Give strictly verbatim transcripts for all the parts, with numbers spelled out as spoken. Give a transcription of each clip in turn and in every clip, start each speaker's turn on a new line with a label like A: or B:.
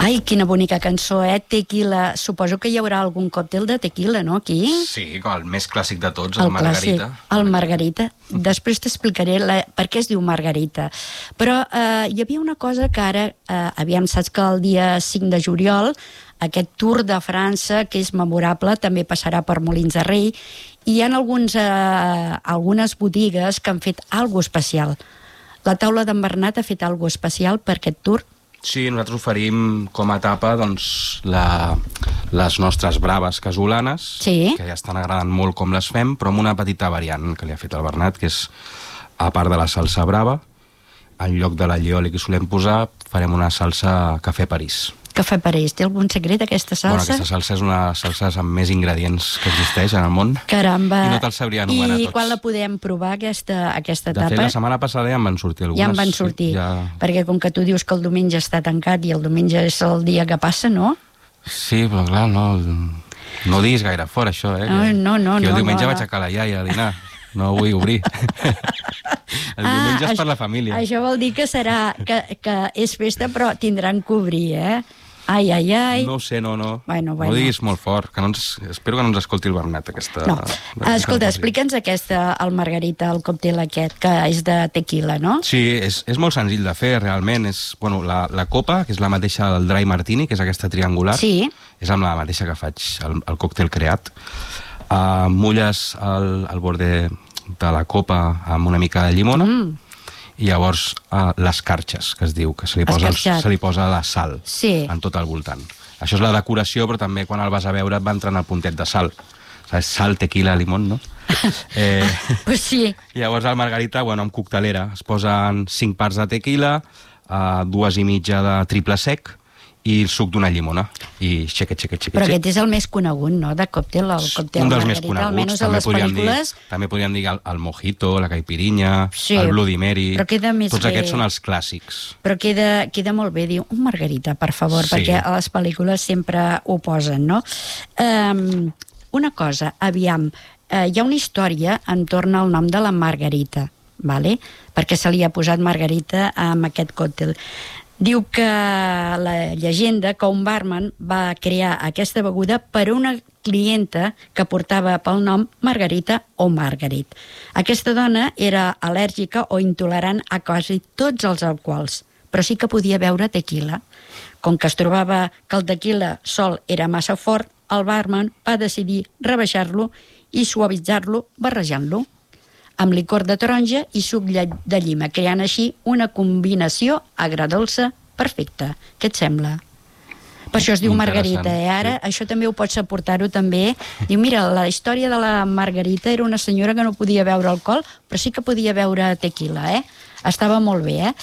A: Ai, quina bonica cançó, eh? Tequila. Suposo que hi haurà algun còctel de tequila, no, aquí?
B: Sí, el més clàssic de tots, el, el Margarita.
A: Clàssic, el Margarita. Després t'explicaré la, per què es diu Margarita. Però eh, hi havia una cosa que ara, eh, aviam, saps que el dia cinc de juliol, aquest Tour de França, que és memorable, també passarà per Molins de Rei, i hi ha alguns, eh, algunes botigues que han fet alguna especial. La taula d'en Bernat ha fet alguna especial per aquest Tour?
B: Sí, nosaltres oferim com a etapa doncs, la, les nostres braves casolanes,
A: sí.
B: que ja estan agradant molt com les fem, però amb una petita variant que li ha fet el Bernat, que és, a part de la salsa brava, en lloc de l'allioli que solem posar, farem una salsa cafè París.
A: Cafè París. Té algun secret, aquesta salsa?
B: Bueno, aquesta salsa és una salsa amb més ingredients que existeix en el món.
A: Caramba!
B: I no te'ls sabria anomenar tots.
A: I quan la podem provar, aquesta, aquesta etapa?
B: De fet, la setmana passada ja en van sortir algunes.
A: Ja en van sortir,
B: ja...
A: perquè com que tu dius que el diumenge està tancat i el diumenge és el dia que passa, no?
B: Sí, però clar, no, no diguis gaire fora, això, eh?
A: No, no, no.
B: Que el
A: no,
B: diumenge
A: no,
B: vaig a ca la iaia a dinar. No vull obrir. El diumenge ah, és per la família.
A: Això vol dir que serà que, que és festa, però tindran que obrir, eh? Ai, ai, ai.
B: No ho sé, no, no.
A: Bueno, bueno.
B: No diguis molt fort, que no ens, espero que no ens escolti el Bernat, aquesta...
A: No. Escolta, explica'ns aquesta, el Margarita, el còctel aquest, que és de tequila, no?
B: Sí, és, és molt senzill de fer, realment. És, bueno, la, la copa, que és la mateixa del Dry Martini, que és aquesta triangular,
A: sí.
B: És amb la mateixa que faig el, el còctel creat. Uh, mulles el, el borde de la copa amb una mica de llimona, mm. i llavors uh, les carxes, que es diu, que se li posa, se li posa la sal,
A: sí.
B: En tot al voltant. Això és la decoració, però també quan el vas a veure et va entrant el puntet de sal. Saps? Sal, tequila, limón, no? eh,
A: pues sí.
B: Llavors al Margarita, bueno, amb coctelera, es posen cinc parts de tequila, uh, dues i mitja de triple sec, i el suc d'una llimona, i xeque, xeque, xeque.
A: Però aquest és el més conegut, no?, de còctel, el còctel
B: un dels
A: Margarita,
B: més coneguts.
A: Almenys a les pel·lícules.
B: Dir, també podríem dir el, el mojito, la caipirinha,
A: sí,
B: el Bloody Mary, tots
A: bé.
B: Aquests són els clàssics.
A: Però queda, queda molt bé dir un Margarita, per favor, sí. Perquè a les pel·lícules sempre ho posen, no? Um, una cosa, aviam, uh, hi ha una història entorn al nom de la Margarita, vale? Perquè se li ha posat Margarita amb aquest còctel. Diu que la llegenda que un barman va crear aquesta beguda per una clienta que portava pel nom Margarita o Margarit. Aquesta dona era al·lèrgica o intolerant a quasi tots els alcohols, però sí que podia beure tequila. Com que es trobava que el tequila sol era massa fort, el barman va decidir rebaixar-lo i suavitzar-lo barrejant-lo amb licor de taronja i suc de llima, creant així una combinació agradolça perfecta. Què et sembla? Per això es diu Margarita, eh? Ara sí. Això també ho pots aportar-ho també. Diu, mira, la història de la Margarita era una senyora que no podia beure alcohol, però sí que podia beure tequila, eh? Estava molt bé, eh?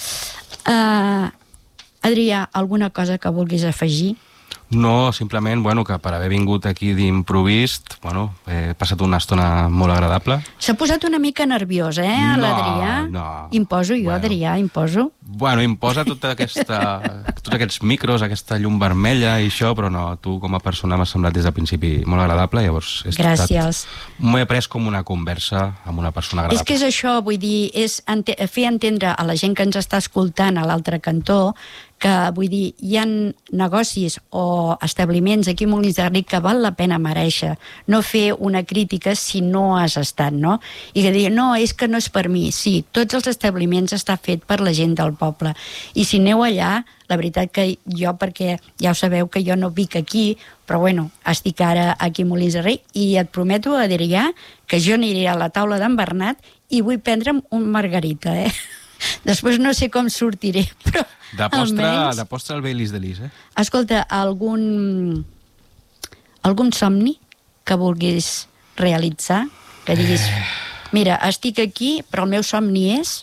A: Uh, Adrià, alguna cosa que vulguis afegir?
B: No, simplement, bueno, que per haver vingut aquí d'improvist, bueno, he passat una estona molt agradable.
A: S'ha posat una mica nerviós, eh,
B: no,
A: l'Adrià?
B: No,
A: Imposo jo, bueno. Adrià, imposo.
B: Bueno, imposa tota aquesta, tots aquests micros, aquesta llum vermella i això, però no, tu com a persona m'has semblat des del principi molt agradable, llavors...
A: Gràcies.
B: M'ho he pres com una conversa amb una persona agradable.
A: És que és això, vull dir, és ente fer entendre a la gent que ens està escoltant a l'altre cantó que, vull dir, hi ha negocis o establiments aquí a Molins de Rei que val la pena mereixer, no fer una crítica si no has estat, no? I que dir, no, és que no és per mi. Sí, tots els establiments està fet per la gent del poble. I si aneu allà, la veritat que jo, perquè ja ho sabeu que jo no vic aquí, però bueno, estic ara aquí a Molins de Rei i et prometo, Adrià, que jo aniré a la taula d'en Bernat i vull prendre'm un Margarita, eh? Després no sé com sortiré, però
B: de postre,
A: almenys...
B: de postre el Baileys de Lis, eh?
A: Escolta, algun... algun somni que vulguis realitzar? Que diguis, mira, estic aquí, però el meu somni és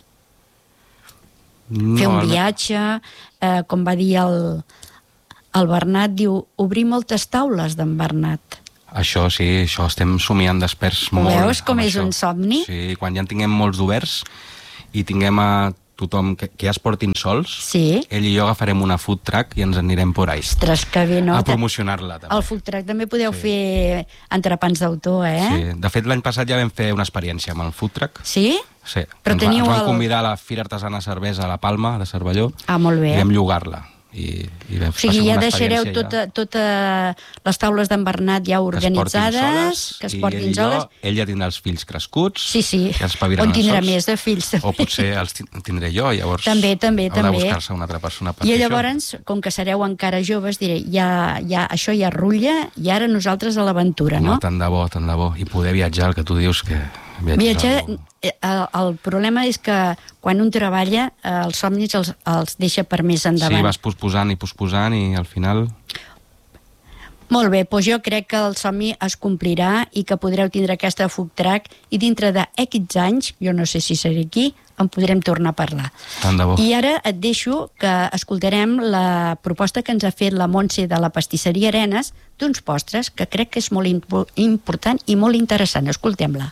A: no, fer un viatge, eh, com va dir el, el Bernat, diu, obrir moltes taules d'en Bernat.
B: Això sí, això estem somiant desperts molt.
A: Veus com és això. Un somni?
B: Sí, quan ja en tinguem molts d'oberts i tinguem a tothom que, que ja es portin sols,
A: sí.
B: Ell i jo agafarem una food truck i ens en anirem por ahí.
A: Ostres, que bé, no?
B: A promocionar-la, també.
A: El food truck també podeu
B: sí.
A: fer entrepans d'autor, eh?
B: Sí, de fet l'any passat ja vam fer una experiència amb el food truck.
A: Sí?
B: Sí.
A: Però
B: ens,
A: teniu
B: va, ens van
A: el...
B: convidar a la Fira Artesana Cervesa a la Palma, de Cervelló.
A: Ah, molt bé.
B: I vam llogar-la. I, i vam,
A: o sigui, ja deixareu totes tota les taules d'en Bernat ja organitzades,
B: que es portin soles. Ell ja tindrà els fills crescuts.
A: Sí, sí, on tindrà més de fills.
B: O potser els tindré jo, llavors
A: també, també,
B: haurà
A: també.
B: de buscar-se una altra persona per
A: I
B: fer això.
A: I llavors, com que sereu encara joves, diré, ja, ja, això ja rutlla, i ara nosaltres a l'aventura, no?
B: No, tant de bo, tant de bo. I poder viatjar, el que tu dius que...
A: Viatjar, el, el problema és que quan un treballa, els somnis els, els deixa per més endavant.
B: Sí, vas posposant i posposant i al final...
A: Molt bé, doncs jo crec que el somni es complirà i que podreu tindre aquesta food truck i dintre de X anys, jo no sé si seré aquí, en podrem tornar a parlar.
B: Tant de bo.
A: I ara et deixo que escoltarem la proposta que ens ha fet la Montse de la pastisseria Arenes d'uns postres que crec que és molt impo important i molt interessant. Escoltem-la.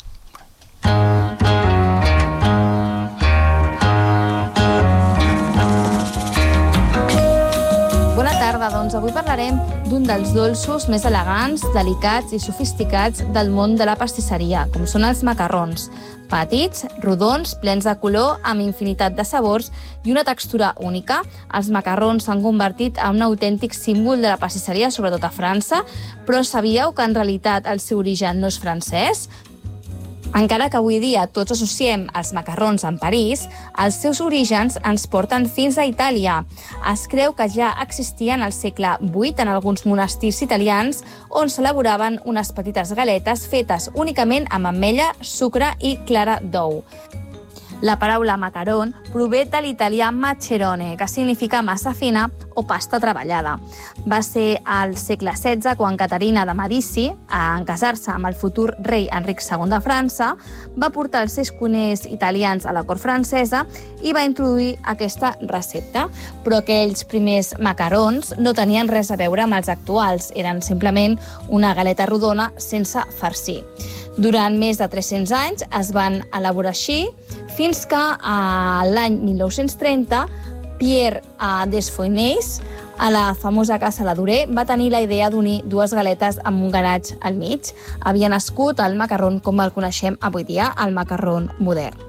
C: Bona tarda, doncs avui parlarem d'un dels dolços més elegants, delicats i sofisticats del món de la pastisseria, com són els macarrons. Petits, rodons, plens de color, amb infinitat de sabors i una textura única. Els macarrons s'han convertit en un autèntic símbol de la pastisseria, sobretot a França, però sabíeu que en realitat el seu origen no és francès? Encara que avui dia tots associem els macarrons amb París, els seus orígens ens porten fins a Itàlia. Es creu que ja existien al segle vuit en alguns monestirs italians on s'elaboraven unes petites galetes fetes únicament amb ametlla, sucre i clara d'ou. La paraula macaron prové de l'italià macerone, que significa massa fina o pasta treballada. Va ser al segle setze quan Caterina de Medici, en casar-se amb el futur rei Enric segon de França, va portar els seus cuiners italians a la cort francesa i va introduir aquesta recepta. Però aquells primers macarons no tenien res a veure amb els actuals, eren simplement una galeta rodona sense farcir. Durant més de tres-cents anys es van elaborar així, fins que a l'any mil nou-cents trenta Pierre Desfoinais, a la famosa casa Ladurée, va tenir la idea d'unir dues galetes amb un garatge al mig. Havia nascut el macarron com el coneixem avui dia, el macarron modern.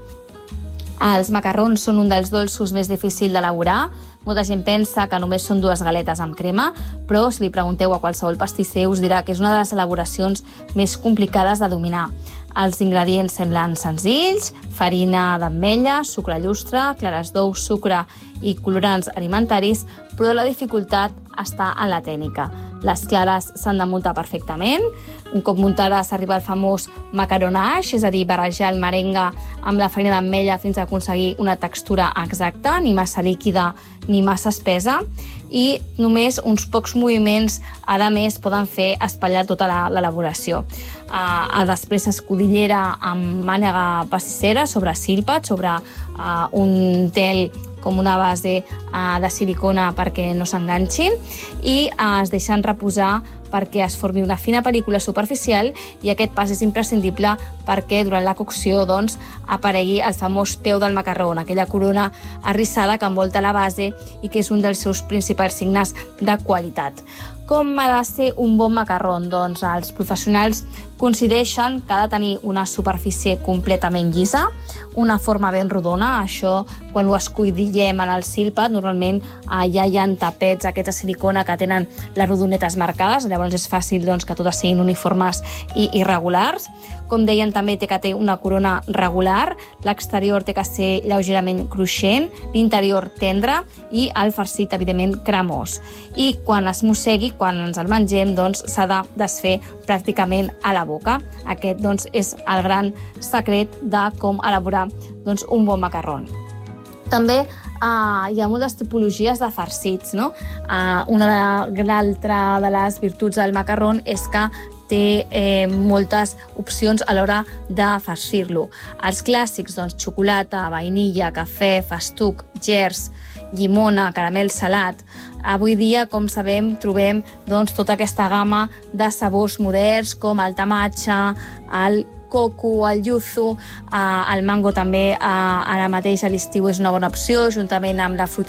C: Els macarrons són un dels dolços més difícils d'elaborar. Molta gent pensa que només són dues galetes amb crema, però si li pregunteu a qualsevol pastisser us dirà que és una de les elaboracions més complicades de dominar. Els ingredients semblen senzills: farina d'ametlla, sucre llustre, clares d'ou, sucre i colorants alimentaris, però la dificultat està en la tècnica. Les clares s'han de muntar perfectament. Un cop muntades arriba el famós macaronage, és a dir, barrejar el merengue amb la farina d'ametlla fins a aconseguir una textura exacta, ni massa líquida ni massa espesa, i només uns pocs moviments a més poden fer espatllar tota l'elaboració. Uh, després escudillera amb mànega pastissera sobre sílpat, sobre uh, un tel com una base uh, de silicona perquè no s'enganxin, i uh, es deixen reposar perquè es formi una fina pel·lícula superficial, i aquest pas és imprescindible perquè durant la cocció doncs, aparegui el famós peu del macarró, aquella corona arrissada que envolta la base i que és un dels seus principals signes de qualitat. Com ha de ser un bon macarró? Doncs els professionals coincideixen que ha de tenir una superfície completament llisa, una forma ben rodona. Això, quan ho escudillem en el sílpat, normalment eh, ja hi ha tapets aquests de silicona que tenen les rodonetes marcades, llavors és fàcil doncs, que totes siguin uniformes i irregulars. Com deien, també té que ter una corona regular, l'exterior té que ser lleugerament cruixent, l'interior tendre i el farcit, evidentment, cremós. I quan es mossegui, quan ens el mengem, doncs s'ha de desfer pràcticament a la boca. Aquest doncs, és el gran secret de com elaborar doncs, un bon macarró. També uh, hi ha moltes tipologies de farcits, no? Uh, una altra de les virtuts del macarró és que té eh, moltes opcions a l'hora de farcir-lo. Els clàssics, doncs, xocolata, vainilla, cafè, festuc, gers, llimona, caramel salat. Avui dia, com sabem, trobem doncs, tota aquesta gamma de sabors moderns com el tamatge, el coco, el yuzu, eh, el mango també eh, ara mateix a l'estiu és una bona opció, juntament amb la fruita